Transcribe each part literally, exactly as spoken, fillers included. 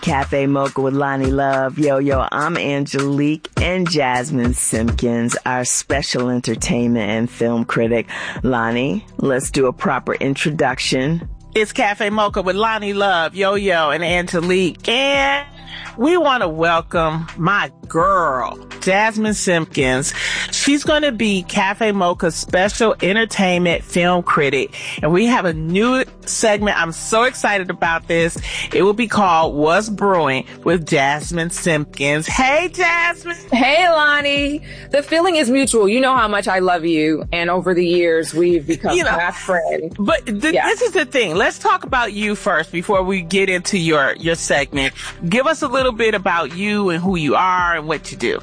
Cafe Mocha with Lonnie Love. Yo, yo, I'm Angelique and Jasmine Simpkins, our special entertainment and film critic. Lonnie, let's do a proper introduction. It's Cafe Mocha with Lonnie Love, Yo Yo, and Angelique. And we want to welcome my girl, Jasmine Simpkins. She's going to be Cafe Mocha's special entertainment film critic. And we have a new segment. I'm so excited about this. It will be called What's Brewing with Jasmine Simpkins. Hey, Jasmine. Hey, Lonnie. The feeling is mutual. You know how much I love you. And over the years, we've become you know, fast friends. But th- yeah. This is the thing. Let's talk about you first before we get into your, your segment. Give us a little bit about you and who you are and what you do.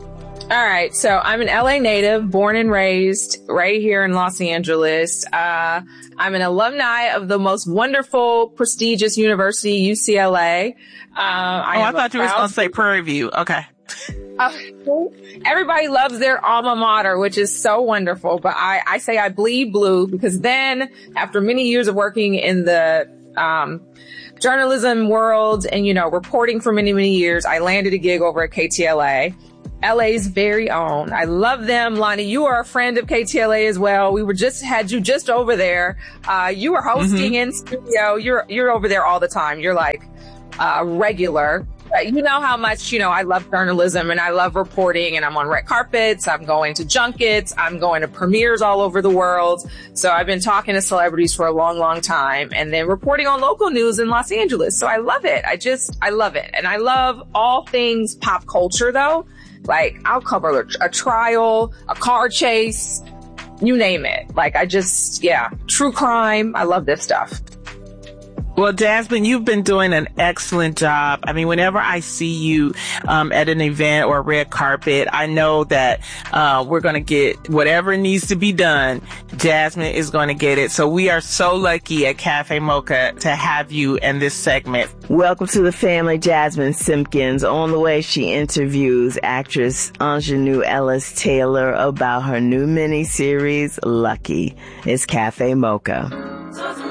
All right. So I'm an L A native, born and raised right here in Los Angeles. Uh, I'm an alumni of the most wonderful, prestigious university, U C L A. Uh, I oh, I thought you were going to say Prairie View. Okay. Uh, everybody loves their alma mater, which is so wonderful. But I, I say I bleed blue because then after many years of working in the, um, journalism world and, you know, reporting for many, many years, I landed a gig over at K T L A. L A's very own. I love them. Lonnie, you are a friend of K T L A as well. We were just, had you just over there. Uh, you were hosting mm-hmm. in studio. You're, you're over there all the time. You're like, uh, regular. You know how much, you know, I love journalism and I love reporting and I'm on red carpets. I'm going to junkets. I'm going to premieres all over the world. So I've been talking to celebrities for a long, long time and then reporting on local news in Los Angeles. So I love it. I just, I love it. And I love all things pop culture though. Like I'll cover a, a trial, a car chase, you name it. Like I just, yeah, true crime. I love this stuff. Well, Jasmine, you've been doing an excellent job. I mean, whenever I see you um, at an event or a red carpet, I know that uh, we're going to get whatever needs to be done. Jasmine is going to get it. So we are so lucky at Cafe Mocha to have you in this segment. Welcome to the family, Jasmine Simpkins. On the way, she interviews actress Aunjanue Ellis Taylor about her new miniseries, Lucky. It's Cafe Mocha.